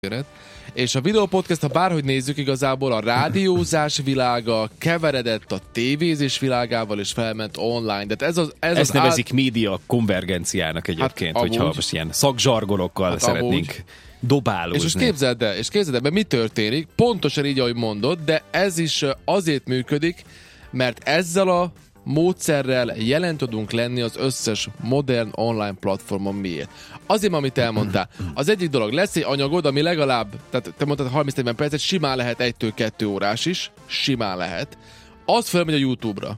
És a videópodcast, ha bárhogy nézzük, igazából a rádiózás világa keveredett a tévézés világával, és felment online. De ezt nevezik média konvergenciának egyébként, hát, hogyha most ilyen szakzsargonokkal szeretnénk dobálózni. És most képzeld el, mert mi történik? Pontosan így, ahogy mondod, de ez is azért működik, mert ezzel a módszerrel jelen tudunk lenni az összes modern online platformon. Miért? Azért, amit elmondtál. Az egyik dolog, lesz egy anyagod, ami legalább, tehát te mondtad 30-40 percet, simán lehet 1-2 órás is, simán lehet. Az felmegy a YouTube-ra.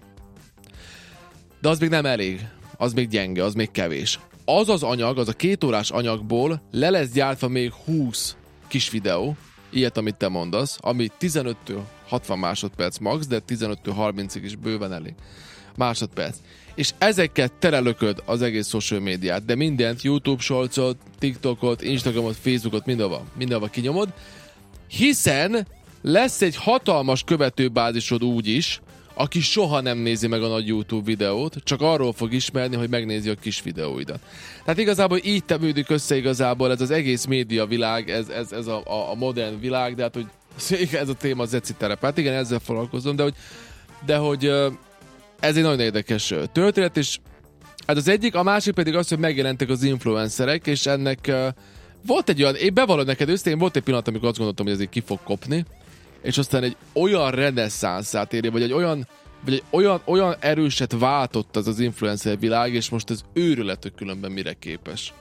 De az még nem elég. Az még gyenge, az még kevés. Az az anyag, az a 2 órás anyagból le lesz gyártva még 20 kis videó, ilyet, amit te mondasz, ami 15-60 másodperc max, de 15-30-ig is bőven elég másodperc. És ezeket terelököd az egész social médiát, de mindent, YouTube Shortsot, TikTokot, Instagramot, Facebookot, mindenhova kinyomod, hiszen lesz egy hatalmas követőbázisod úgy is, aki soha nem nézi meg a nagy YouTube videót, csak arról fog ismerni, hogy megnézi a kis videóidat. Tehát igazából így tevődik össze igazából ez az egész média világ, ez a modern világ, de hát, hogy ez a téma az eci terep. Hát igen, ezzel foglalkozom, de hogy ez egy nagyon érdekes történet, és ez az egyik, a másik pedig az, hogy megjelentek az influencerek, és ennek volt egy olyan, én bevallom neked őszintén, volt egy pillanat, amikor azt gondoltam, hogy ez így ki fog kopni, és aztán egy olyan reneszánszát érje, vagy egy olyan erőset váltott az influencer világ, és most ez őrület, hogy különben mire képes.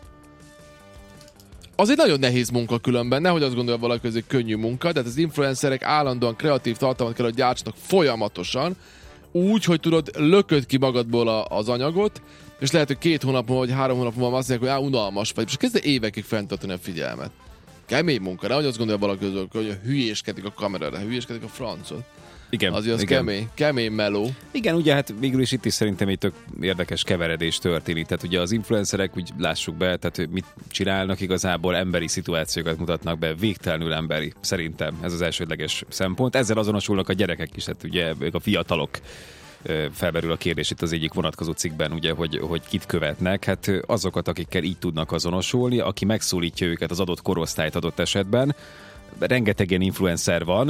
Az egy nagyon nehéz munka különben, nehogy azt gondolja valaki, hogy ez egy könnyű munka, de az influencerek állandóan kreatív tartalmat kell, hogy gyártsanak folyamatosan, úgy, hogy tudod, lököd ki magadból az anyagot, és lehet, hogy 2 hónap múlva, vagy 3 hónap múlva azt mondják, hogy unalmas vagy, és kezd évekig fenntartani a figyelmet. Kemény munka, nehogy azt gondolja valaki, hogy hülyéskedik a kamerára, hülyéskedik a francot. Igen, azért az igen. Kemény meló. Igen, ugye hát végül is itt is szerintem egy tök érdekes keveredés történik. Tehát ugye az influencerek, úgy lássuk be, tehát mit csinálnak igazából, emberi szituációkat mutatnak be, végtelenül emberi. Szerintem ez az elsődleges szempont. Ezzel azonosulnak a gyerekek is, hát ugye a fiatalok. Felmerül a kérdés itt az egyik vonatkozó cikkben, ugye, hogy kit követnek. Hát azokat, akikkel így tudnak azonosulni, aki megszólítja őket, az adott korosztályt adott esetben. Rengeteg ilyen influencer van,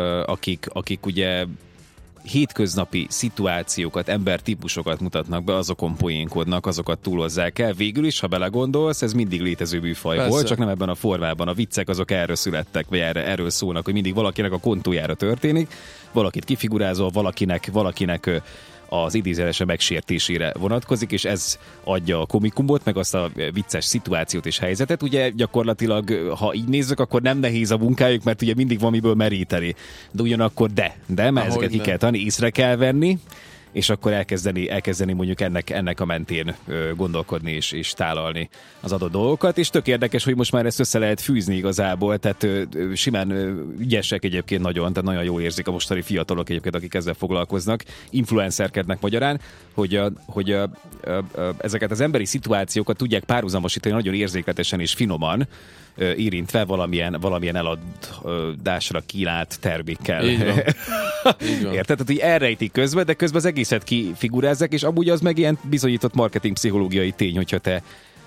akik ugye hétköznapi szituációkat, embertípusokat mutatnak be, azokon poénkodnak, azokat túlozzák el. Végül is, ha belegondolsz, ez mindig létező műfaj volt, csak nem ebben a formában. A viccek azok erről születtek, vagy erről szólnak, hogy mindig valakinek a kontójára történik, valakit kifigurázol, valakinek az idézőjelesen megsértésére vonatkozik, és ez adja a komikumot, meg azt a vicces szituációt és helyzetet. Ugye gyakorlatilag, ha így nézzük, akkor nem nehéz a munkájuk, mert ugye mindig valamiből meríteni. De ugyanakkor mert ezeket ki kell tanulni, észre kell venni, és akkor elkezdeni mondjuk ennek a mentén gondolkodni és tálalni az adott dolgokat, és tök érdekes, hogy most már ezt össze lehet fűzni igazából, tehát simán ügyesek egyébként nagyon, tehát nagyon jól érzik a mostani fiatalok egyébként, akik ezzel foglalkoznak, influencerkednek magyarán, hogy ezeket az emberi szituációkat tudják párhuzamosítani nagyon érzékletesen és finoman, érintve valamilyen eladásra kínált termékkel. Így van. Érted? Tehát, hogy elrejtik közben, de közben az egészet kifigurázzák, és amúgy az meg ilyen bizonyított marketing pszichológiai tény, hogyha te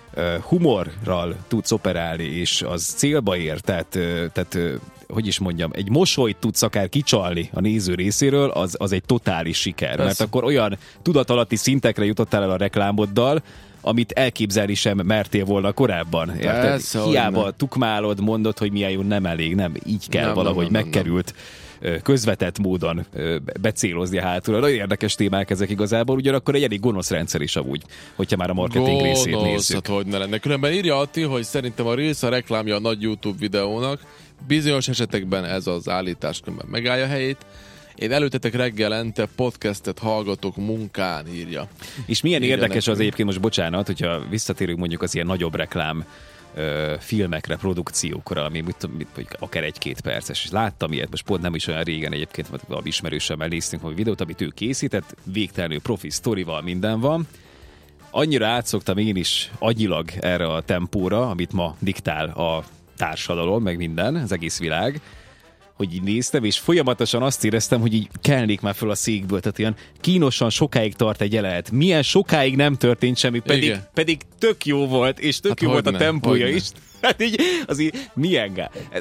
humorral tudsz operálni, és az célba ér, tehát hogy is mondjam, egy mosolyt tudsz akár kicsalni a néző részéről, az egy totális siker. Persze. Mert akkor olyan tudatalatti szintekre jutottál el a reklámoddal, amit elképzelni sem mertél volna korábban. Persze, hiába tukmálod, mondod, hogy milyen jó, nem elég, nem. Így kell valahogy megkerült közvetett módon becélozni hátulra. Nagyon érdekes témák ezek igazából, ugyanakkor egy elég gonosz rendszer is amúgy, hogyha már a marketing részét nézzük. Hát hogy ne lenne. Különben írja Atti, hogy szerintem a Reels a reklámja a nagy YouTube videónak. Bizonyos esetekben ez az állítás különben megállja helyét. Én előttetek reggelente podcastet hallgatok munkán, írja. És milyen érdekes az egyébként, most bocsánat, hogyha visszatérünk mondjuk az ilyen nagyobb reklám filmekre, produkciókra, ami akár 1-2 perces. És láttam ilyet, most pont nem is olyan régen egyébként, valami ismerősemmel néztünk a videót, amit ő készített, végtelenül profi sztorival, minden van. Annyira átszoktam én is agyilag erre a tempóra, amit ma diktál a társadalom, meg minden, az egész világ, hogy így néztem, és folyamatosan azt éreztem, hogy így kelnék már föl a székből, tehát ilyen kínosan sokáig tart egy jelenet. Milyen sokáig nem történt semmi, pedig tök jó volt, és tök jó volt a tempója is. Hát így, az így, milyen gál.